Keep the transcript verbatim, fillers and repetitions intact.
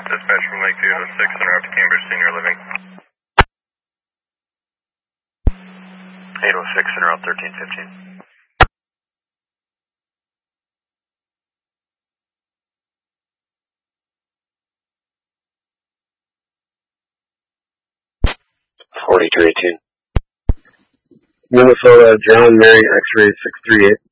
Dispatch from Lakeview eight oh six, interrupt Cambridge Senior Living. eight oh six, interrupt thirteen fifteen. forty-three eighteen. Minnesota, John Mary X-ray six three eight.